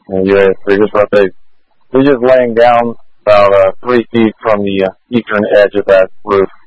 Yeah, they're just laying down about 3 feet from the eastern edge of that roof.